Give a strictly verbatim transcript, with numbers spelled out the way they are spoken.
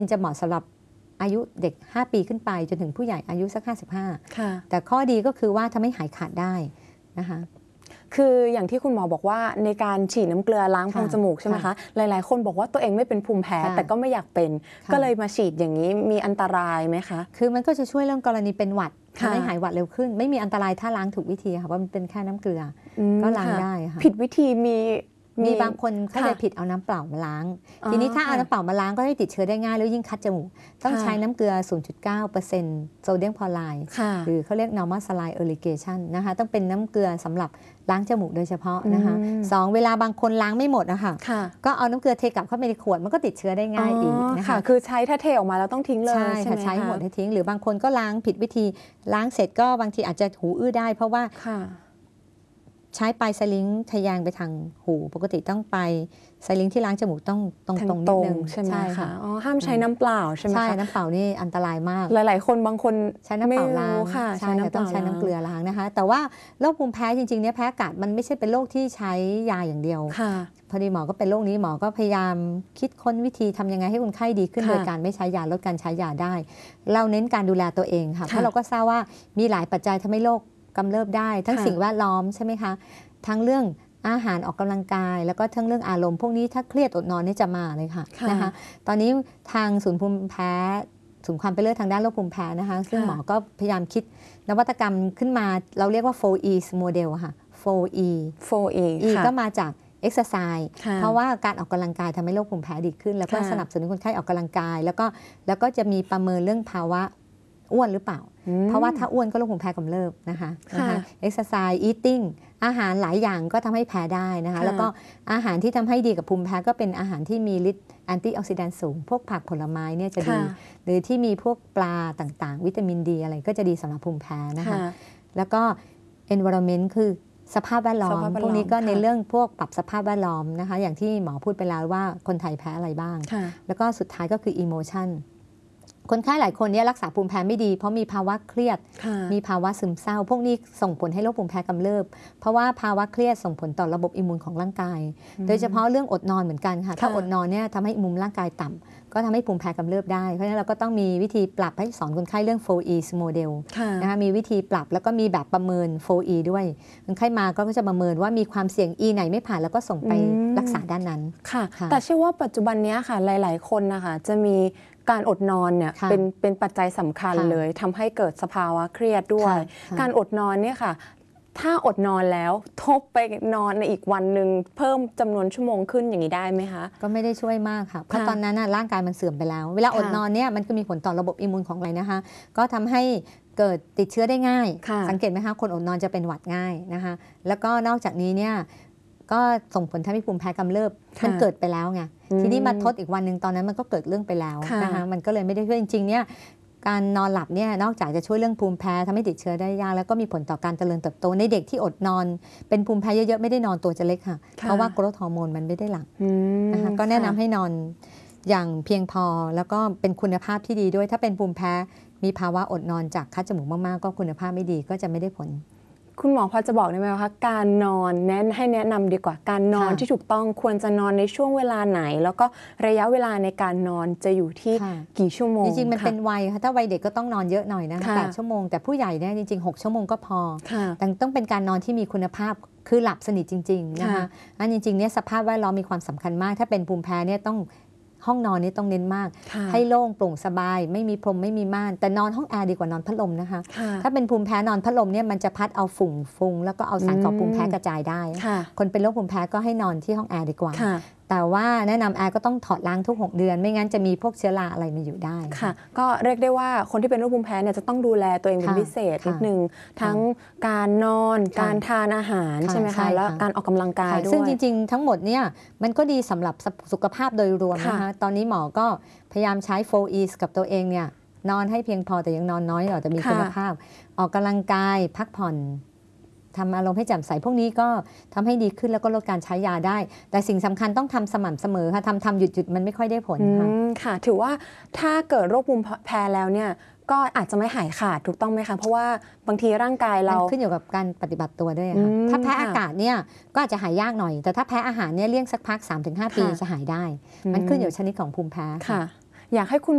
จะเหมาะสำหรับอายุเด็กห้าปีขึ้นไปจนถึงผู้ใหญ่อายุสักห้าสิบห้าแต่ข้อดีก็คือว่าทำให้หายขาดได้นะคะคืออย่างที่คุณหมอบอกว่าในการฉีดน้ำเกลือล้างโพรงจมูกใช่ไหมคะหลายๆคนบอกว่าตัวเองไม่เป็นภูมิแพ้แต่ก็ไม่อยากเป็นก็เลยมาฉีดอย่างนี้มีอันตรายไหมคะคือมันก็จะช่วยเรื่องกรณีเป็นหวัดทำให้หายหวัดเร็วขึ้นไม่มีอันตรายถ้าล้างถูกวิธีค่ะว่ามันเป็นแค่น้ำเกลือก็ล้างได้ค่ะผิดวิธีมีมีบางคนเข้าใจผิดเอาน้ำเปล่ามาล้างทีนี้ถ้าเอาน้ำเปล่ามาล้างก็ได้ติดเชื้อได้ง่ายแล้วยิ่งคัดจมูกต้องใช้น้ำเกลือ ศูนย์จุดเก้าเปอร์เซ็นต์ โซเดียมคลอไรด์หรือเขาเรียก normal saline irrigation นะคะต้องเป็นน้ำเกลือสำหรับล้างจมูกโดยเฉพาะนะคะสองเวลาบางคนล้างไม่หมดนะคะก็เอาน้ำเกลือเทกลับเข้าไปในขวดมันก็ติดเชื้อได้ง่ายอีกนะคะคือใช้ถ้าเทออกมาแล้วต้องทิ้งเลยใช่ค่ะใช้หมดให้ทิ้งหรือบางคนก็ล้างผิดวิธีล้างเสร็จก็บางทีอาจจะหูอื้อได้เพราะว่าใช้ปลายสลิงทะแยงไปทางหูปกติต้องไปสลิงที่ล้างจมูกต้องตรงตรงนิดนึงใช่ไหมคะอ๋อห้ามใช้น้ำเปล่าใช่ไหมคะใช่น้ำเปล่านี่อันตรายมากหลายๆคนบางคนใช้น้ำเปล่าล้างค่ะใช่ต้องใช้น้ำเกลือล้างนะคะแต่ว่าโรคภูมิแพ้จริงๆเนี่ยแพ้อากาศมันไม่ใช่เป็นโรคที่ใช้ยาอย่างเดียวพอดีหมอก็เป็นโรคนี้หมอก็พยายามคิดค้นวิธีทำยังไงให้คนไข้ดีขึ้นโดยการไม่ใช้ยาลดการใช้ยาได้เราเน้นการดูแลตัวเองค่ะเพราะเราก็ทราบว่ามีหลายปัจจัยทำให้โรคกำเริบได้ทั้งสิ่งแวดล้อมใช่ไหมคะทั้งเรื่องอาหารออกกำลังกายแล้วก็ทั้งเรื่องอารมณ์พวกนี้ถ้าเครียดอดนอนนี่จะมาเลยค่ะนะคะตอนนี้ทางศูนย์ภูมิแพ้ศูนย์ความเป็นเลิศทางด้านโรคภูมิแพ้นะคะซึ่งหมอก็พยายามคิดนวัตกรรมขึ้นมาเราเรียกว่า โฟร์ อี model ค่ะ โฟร์ อีโฟร์ อี E ก็มาจาก exercise เพราะว่าการออกกำลังกายทำให้โรคภูมิแพ้ดีขึ้นแล้วก็สนับสนุนคนไข้ออกกำลังกายแล้วก็แล้วก็จะมีประเมินเรื่องภาวะอ้วนหรือเปล่าเพราะว่าถ้าอ้วนก็โรคภูมิแพ้กำเริบนะคะนะคะ exercise eating อาหารหลายอย่างก็ทำให้แพ้ได้นะคะแล้วก็อาหารที่ทำให้ดีกับภูมิแพ้ก็เป็นอาหารที่มีฤทธิ์แอนตี้ออกซิแดนต์สูงพวกผักผลไม้เนี่ยจะดีหรือที่มีพวกปลาต่างๆวิตามินดีอะไรก็จะดีสำหรับภูมิแพ้นะคะแล้วก็ environment คือสภาพแวดล้อมพวกนี้ก็ในเรื่องพวกปรับสภาพแวดล้อมนะคะอย่างที่หมอพูดไปแล้วว่าคนไทยแพ้อะไรบ้างแล้วก็สุดท้ายก็คือ emotionคนไข้หลายคนเนี่ยรักษาภูมิแพ้ไม่ดีเพราะมีภาวะเครียดมีภาวะซึมเศร้าพวกนี้ส่งผลให้โรคภูมิแพ้กำเริบเพราะว่าภาวะเครียดส่งผลต่อระบบอิมมูนของร่างกายโดยเฉพาะเรื่องอดนอนเหมือนกันค่ะถ้าอดนอนเนี่ยทำให้อิมมูนร่างกายต่ำก็ทำให้ภูมิแพ้กำเริบได้เพราะฉะนั้นเราก็ต้องมีวิธีปรับให้สอนคนไข้เรื่อง โฟร์ อี model นะคะมีวิธีปรับแล้วก็มีแบบประเมิน โฟร์ อี ด้วยคนไข้มาก็จะประเมินว่ามีความเสี่ยง E ไหนไม่ผ่านแล้วก็ส่งไปรักษาด้านนั้นค่ะแต่เชื่อว่าปัจจุบันนี้ค่ะหลายๆคนนะคะจะมีการอดนอนเนี่ยเป็นเป็นปัจจัยสำคัญเลยทำให้เกิดสภาวะเครียดด้วยการอดนอนเนี่ยค่ะถ้าอดนอนแล้วทบไปนอนในอีกวันหนึ่งเพิ่มจำนวนชั่วโมงขึ้นอย่างนี้ได้ไหมคะก็ไม่ได้ช่วยมากค่ะเพราะตอนนั้นร่างกายมันเสื่อมไปแล้วเวลาอดนอนเนี่ยมันก็มีผลต่อระบบอิมมูนของเรานะคะก็ทำให้เกิดติดเชื้อได้ง่ายสังเกตไหมคะคนอดนอนจะเป็นหวัดง่ายนะคะแล้วก็นอกจากนี้เนี่ยก็ส่งผลทำให้ภูมิแพ้กำเริบมันเกิดไปแล้วไงทีนี้มาทดอีกวันหนึ่งตอนนั้นมันก็เกิดเรื่องไปแล้วนะคะมันก็เลยไม่ได้ช่วยจริงๆเนี่ยการนอนหลับเนี่ยนอกจากจะช่วยเรื่องภูมิแพ้ทำให้ติดเชื้อได้ยากแล้วก็มีผลต่อการเจริญเติบโตในเด็กที่อดนอนเป็นภูมิแพ้เยอะๆไม่ได้นอนตัวจะเล็กค่ะเพราะว่าโกรทฮอร์โมนมันไม่ได้หลั่งนะคะก็แนะนำให้นอนอย่างเพียงพอแล้วก็เป็นคุณภาพที่ดีด้วยถ้าเป็นภูมิแพ้มีภาวะอดนอนจากคัดจมูกมากๆก็คุณภาพไม่ดีก็จะไม่ได้ผลคุณหมอพอจะบอกได้ไหมคะการนอนแนะให้แนะนำดีกว่าการนอนที่ถูกต้องควรจะนอนในช่วงเวลาไหนแล้วก็ระยะเวลาในการนอนจะอยู่ที่กี่ชั่วโมงจริงๆมันเป็นวัยค่ะถ้าวัยเด็กก็ต้องนอนเยอะหน่อยนะคะแปดชั่วโมงแต่ผู้ใหญ่เนี่ยจริงๆหกชั่วโมงก็พอแต่ต้องเป็นการนอนที่มีคุณภาพคือหลับสนิทจริงๆนะคะอันจริงๆเนี่ยสภาพแวดล้อมมีความสำคัญมากถ้าเป็นภูมิแพ้เนี่ยต้องห้องนอนนี้ต้องเน้นมากให้โล่งโปร่งสบายไม่มีพรมไม่มีม่านแต่นอนห้องแอร์ดีกว่านอนพัดลมนะคะถ้าเป็นภูมิแพ้นอนพัดลมเนี่ยมันจะพัดเอาฝุ่นฟุ้งแล้วก็เอาสารก่อภูมิแพ้กระจายได้คนเป็นโรคภูมิแพ้ก็ให้นอนที่ห้องแอร์ดีกว่าแต่ว่าแนะนำแอร์ก็ต้องถอดล้างทุกหกเดือนไม่งั้นจะมีพวกเชื้อราอะไรมาอยู่ได้ค่ะก็เรียกได้ว่าคนที่เป็นโรคภูมิแพ้เนี่ยจะต้องดูแลตัวเองเป็นพิเศษนิดนึงทั้งการนอนการทานอาหารใช่ไหมคะแล้วการออกกำลังกายด้วยซึ่งจริงๆทั้งหมดเนี่ยมันก็ดีสำหรับสุขภาพโดยรวมนะคะตอนนี้หมอก็พยายามใช้ โฟร์ อี กับตัวเองเนี่ยนอนให้เพียงพอแต่ยังนอนน้อยหน่อยแต่มีคุณภาพออกกำลังกายพักผ่อนทำอารมณ์ให้แจ่มใสพวกนี้ก็ทำให้ดีขึ้นแล้วก็ลดการใช้ยาได้แต่สิ่งสำคัญต้องทำสม่ำเสมอค่ะทำทำหยุดหยุดมันไม่ค่อยได้ผลค่ะค่ะถือว่าถ้าเกิดโรคภูมิแพ้แล้วเนี่ยก็อาจจะไม่หายขาดถูกต้องไหมคะเพราะว่าบางทีร่างกายเราขึ้นอยู่กับการปฏิบัติตัวด้วยค่ะถ้าแพ้อากาศเนี่ยก็อาจจะหายยากหน่อยแต่ถ้าแพ้อาหารเนี่ยเลี่ยงสักพัก สามถึงห้า ปีจะหายได้มันขึ้นอยู่ชนิดของภูมิแพ้ค่ะอยากให้คุณ